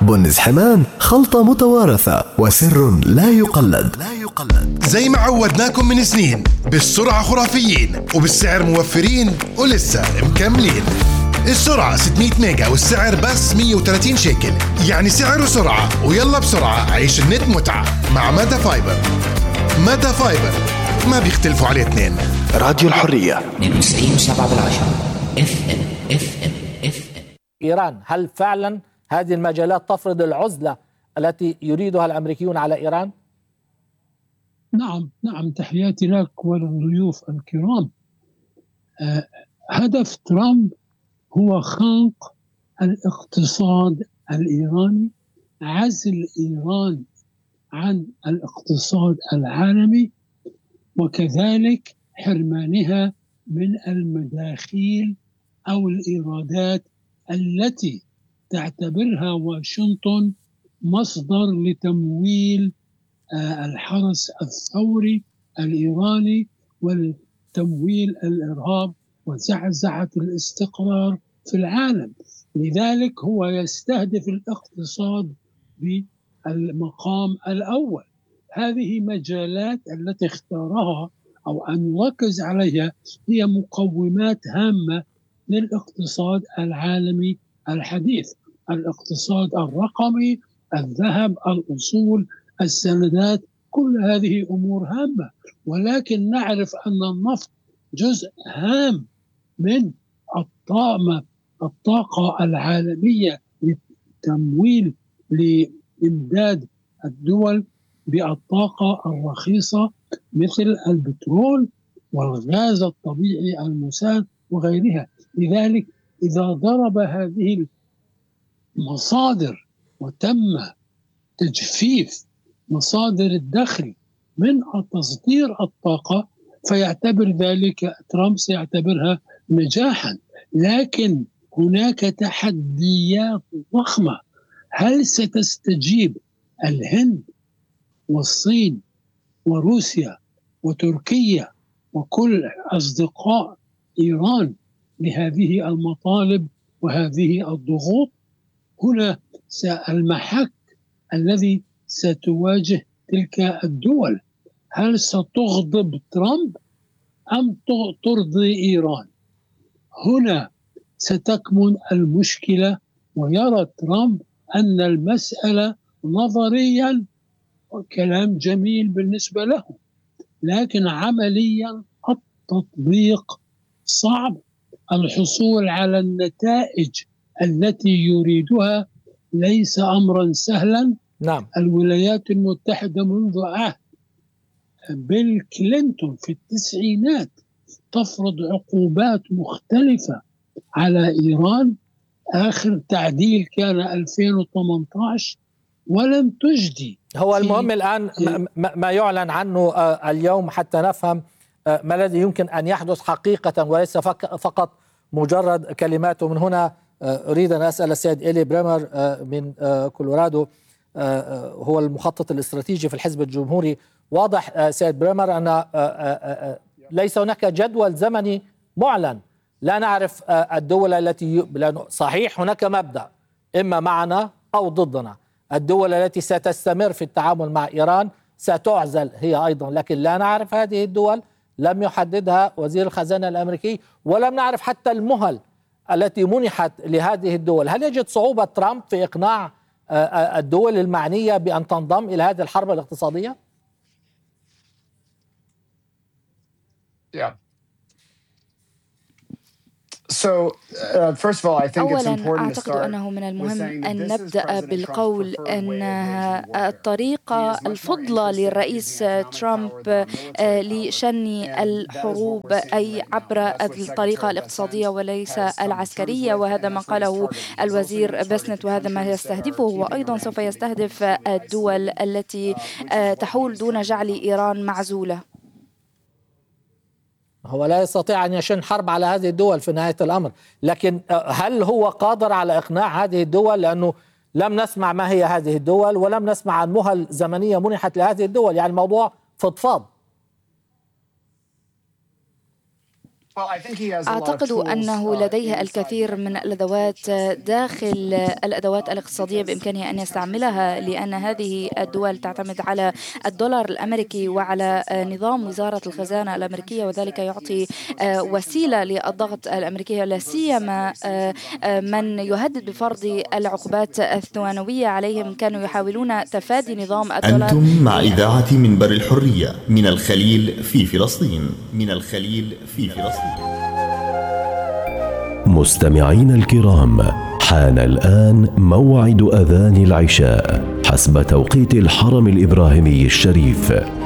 بنز حمان خلطة متوارثة وسر لا يقلد. زي ما عودناكم من سنين، بالسرعة خرافيين وبالسعر موفرين ولسه مكملين. السرعة 600 ميجا والسعر بس 130 شيكل، يعني سعر وسرعة. ويلا بسرعة عيش النت متعة مع ميدا فايبر. ميدا فايبر ما بيختلفوا عليه اثنين. راديو الحرية 92.7 FM. إيران، هل فعلا هذه المجالات تفرض العزلة التي يريدها الأمريكيون على إيران؟ نعم، تحياتي لك وللضيوف الكرام. هدف ترامب هو خنق الاقتصاد الإيراني، عزل إيران عن الاقتصاد العالمي، وكذلك حرمانها من المداخيل أو الإيرادات التي تعتبرها واشنطن مصدر لتمويل الحرس الثوري الإيراني وتمويل الإرهاب وزعزعة الاستقرار في العالم. لذلك هو يستهدف الاقتصاد بالمقام الأول. هذه مجالات التي اختارها أو أن نركز عليها هي مقومات هامة للاقتصاد العالمي الحديث: الاقتصاد الرقمي، الذهب، الأصول، السندات، كل هذه أمور هامة. ولكن نعرف أن النفط جزء هام من الطاقة العالمية للتمويل لإمداد الدول بالطاقة الرخيصة مثل البترول والغاز الطبيعي المسال وغيرها. لذلك إذا ضرب هذه المصادر وتم تجفيف مصادر الدخل من تصدير الطاقة، فيعتبر ذلك ترامب سيعتبرها نجاحا. لكن هناك تحديات ضخمة. هل ستستجيب الهند والصين وروسيا وتركيا وكل أصدقاء إيران لهذه المطالب وهذه الضغوط؟ هنا المحك الذي ستواجه تلك الدول. هل ستغضب ترامب أم ترضي إيران؟ هنا ستكمن المشكلة. ويرى ترامب أن المسألة نظريا كلام جميل بالنسبة له، لكن عمليا التطبيق صعب. الحصول على النتائج التي يريدها ليس أمرا سهلا. نعم. الولايات المتحدة منذ عهد بيل كلينتون في التسعينات تفرض عقوبات مختلفة على إيران. آخر تعديل كان 2018 ولم تجدي. هو المهم الآن ما يعلن عنه اليوم حتى نفهم ما الذي يمكن أن يحدث حقيقة وليس فقط مجرد كلمات. ومن هنا أريد أن أسأل السيد إلي بريمر من كولورادو، هو المخطط الاستراتيجي في الحزب الجمهوري. واضح سيد بريمر أن ليس هناك جدول زمني معلن. لا نعرف الدول التي لأنه صحيح هناك مبدأ إما معنا أو ضدنا. الدول التي ستستمر في التعامل مع إيران ستعزل هي أيضا، لكن لا نعرف هذه الدول، لم يحددها وزير الخزانة الأمريكي، ولم نعرف حتى المهل التي منحت لهذه الدول. هل يجد صعوبة ترامب في إقناع الدول المعنية بأن تنضم إلى هذه الحرب الاقتصادية؟ أولا أعتقد أنه من المهم أن نبدأ بالقول أن الطريقة الفضلى للرئيس ترامب لشن الحروب أي عبر الطريقة الاقتصادية وليس العسكرية، وهذا ما قاله الوزير بسنت، وهذا ما يستهدفه. وأيضا سوف يستهدف الدول التي تحول دون جعل إيران معزولة. هو لا يستطيع أن يشن حرب على هذه الدول في نهاية الأمر، لكن هل هو قادر على إقناع هذه الدول؟ لأنه لم نسمع ما هي هذه الدول ولم نسمع عن مهل زمنية منحت لهذه الدول. يعني الموضوع فضفاض. أعتقد أنه لديه الكثير من الأدوات داخل الأدوات الاقتصادية بإمكانه أن يستعملها، لأن هذه الدول تعتمد على الدولار الأمريكي وعلى نظام وزارة الخزانة الأمريكية، وذلك يعطي وسيلة للضغط الأمريكية، لا سيما من يهدد بفرض العقوبات الثانوية عليهم كانوا يحاولون تفادي نظام الدولار. أنتم مع إذاعة منبر الحرية من الخليل في فلسطين. مستمعين الكرام، حان الآن موعد أذان العشاء حسب توقيت الحرم الإبراهيمي الشريف.